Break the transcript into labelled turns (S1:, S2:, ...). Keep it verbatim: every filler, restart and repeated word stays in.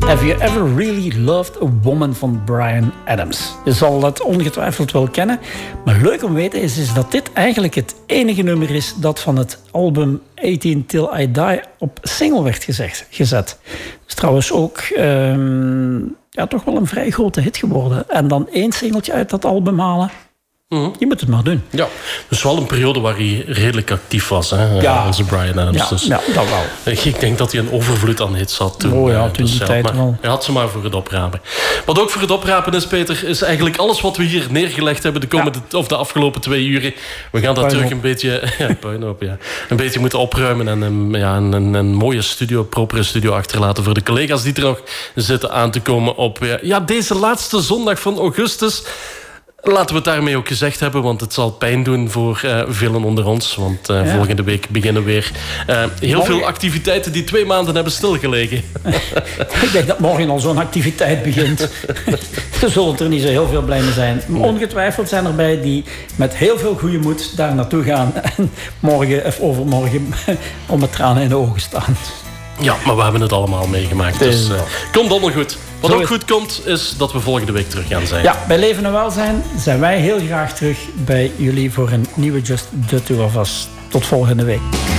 S1: Have You Ever Really Loved a Woman van Bryan Adams. Je zal dat ongetwijfeld wel kennen. Maar leuk om te weten is, is dat dit eigenlijk het enige nummer is dat van het album achttien Till I Die op single werd gezegd, gezet. Dat is trouwens ook um, ja, toch wel een vrij grote hit geworden. En dan één singeltje uit dat album halen. Mm-hmm. Je moet het maar doen.
S2: Ja, dus wel een periode waar hij redelijk actief was, hè,
S1: ja.
S2: onze Bryan Adams.
S1: Ja,
S2: dus
S1: ja, dat wel.
S2: Ik denk dat hij een overvloed aan hits had toen.
S1: Oh ja, toen
S2: dus
S1: die
S2: hij
S1: tijd
S2: had maar,
S1: wel.
S2: Hij had ze maar voor het oprapen. Wat ook voor het oprapen is, Peter, is eigenlijk alles wat we hier neergelegd hebben de, komende, ja. of de afgelopen twee uren. We gaan dat
S1: puinhoop.
S2: terug een beetje, ja, puinhoop, ja, een beetje moeten opruimen en een, ja, een, een, een mooie studio, propere studio achterlaten voor de collega's die er nog zitten aan te komen op ja, deze laatste zondag van augustus. Laten we het daarmee ook gezegd hebben, want het zal pijn doen voor uh, velen onder ons. Want uh, ja. volgende week beginnen weer uh, heel morgen. veel activiteiten die twee maanden hebben stilgelegen.
S1: Ik denk dat morgen al zo'n activiteit begint. Er zullen er niet zo heel veel blij mee zijn. Maar ongetwijfeld zijn er bij die met heel veel goede moed daar naartoe gaan. En morgen of overmorgen om met tranen in de ogen staan.
S2: Ja, maar we hebben het allemaal meegemaakt. Dus uh, komt allemaal goed. Wat ook goed komt, is dat we volgende week terug gaan zijn.
S1: Ja, bij Leven en Welzijn zijn wij heel graag terug bij jullie voor een nieuwe Just the Two of Us. Tot volgende week.